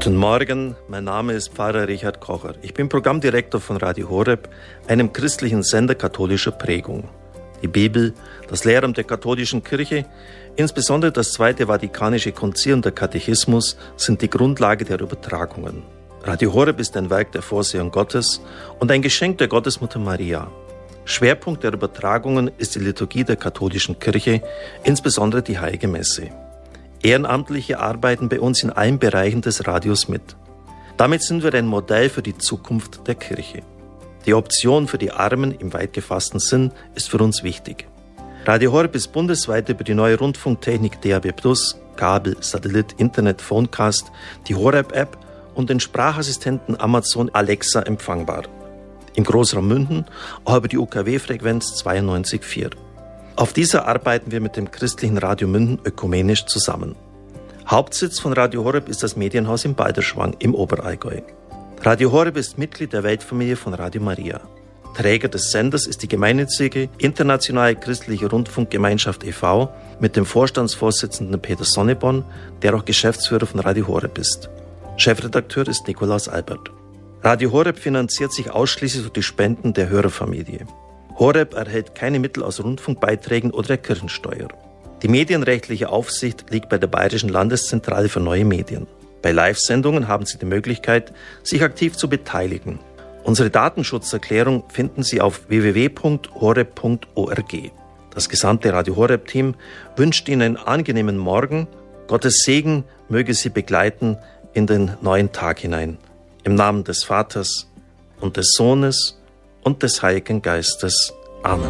Guten Morgen, mein Name ist Pfarrer Richard Kocher. Ich bin Programmdirektor von Radio Horeb, einem christlichen Sender katholischer Prägung. Die Bibel, das Lehramt der katholischen Kirche, insbesondere das Zweite Vatikanische Konzil und der Katechismus sind die Grundlage der Übertragungen. Radio Horeb ist ein Werk der Vorsehung Gottes und ein Geschenk der Gottesmutter Maria. Schwerpunkt der Übertragungen ist die Liturgie der katholischen Kirche, insbesondere die Heilige Messe. Ehrenamtliche arbeiten bei uns in allen Bereichen des Radios mit. Damit sind wir ein Modell für die Zukunft der Kirche. Die Option für die Armen im weit gefassten Sinn ist für uns wichtig. Radio Horeb ist bundesweit über die neue Rundfunktechnik DAB+, Kabel, Satellit, Internet, Phonecast, die Horeb-App und den Sprachassistenten Amazon Alexa empfangbar. Im Großraum München auch über die UKW-Frequenz 92,4. Auf dieser arbeiten wir mit dem christlichen Radio München ökumenisch zusammen. Hauptsitz von Radio Horeb ist das Medienhaus in Balderschwang im Oberallgäu. Radio Horeb ist Mitglied der Weltfamilie von Radio Maria. Träger des Senders ist die gemeinnützige Internationale Christliche Rundfunkgemeinschaft e.V. mit dem Vorstandsvorsitzenden Peter Sonneborn, der auch Geschäftsführer von Radio Horeb ist. Chefredakteur ist Nikolaus Albert. Radio Horeb finanziert sich ausschließlich durch die Spenden der Hörerfamilie. Horeb erhält keine Mittel aus Rundfunkbeiträgen oder der Kirchensteuer. Die medienrechtliche Aufsicht liegt bei der Bayerischen Landeszentrale für neue Medien. Bei Live-Sendungen haben Sie die Möglichkeit, sich aktiv zu beteiligen. Unsere Datenschutzerklärung finden Sie auf www.horeb.org. Das gesamte Radio Horeb-Team wünscht Ihnen einen angenehmen Morgen. Gottes Segen möge Sie begleiten in den neuen Tag hinein. Im Namen des Vaters und des Sohnes und des Heiligen Geistes. Amen.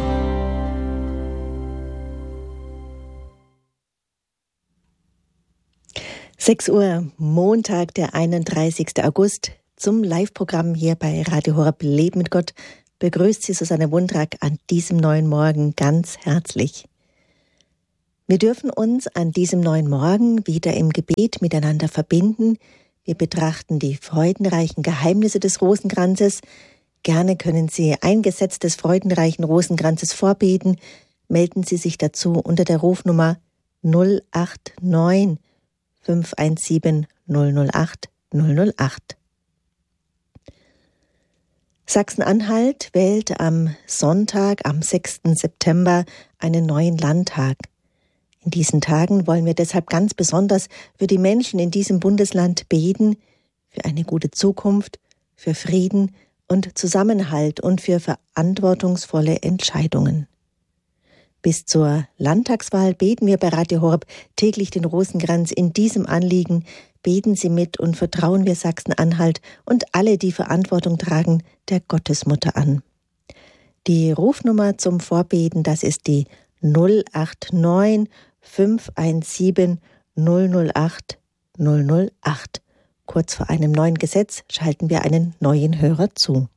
Sechs Uhr, Montag, der 31. August. Zum Live-Programm hier bei Radio Horeb Leben mit Gott begrüßt Sie Susanne Wundrak an diesem neuen Morgen ganz herzlich. Wir dürfen uns an diesem neuen Morgen wieder im Gebet miteinander verbinden. Wir betrachten die freudenreichen Geheimnisse des Rosenkranzes. Gerne können Sie ein Gesetz des freudenreichen Rosenkranzes vorbeten. Melden Sie sich dazu unter der Rufnummer 089 517 008 008. Sachsen-Anhalt wählt am Sonntag, am 6. September, einen neuen Landtag. In diesen Tagen wollen wir deshalb ganz besonders für die Menschen in diesem Bundesland beten, für eine gute Zukunft, für Frieden und Zusammenhalt und für verantwortungsvolle Entscheidungen. Bis zur Landtagswahl beten wir bei Radio Horeb täglich den Rosenkranz. In diesem Anliegen beten Sie mit und vertrauen wir Sachsen-Anhalt und alle, die Verantwortung tragen, der Gottesmutter an. Die Rufnummer zum Vorbeten, das ist die 089 517 008 008. Kurz vor einem neuen Gesetz schalten wir einen neuen Hörer zu.